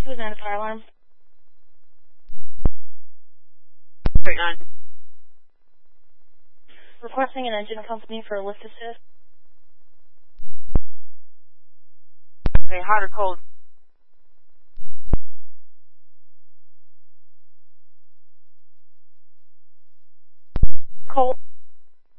was on a fire alarm. 39. Requesting an engine company for a lift assist. Okay, hot or cold? Cold.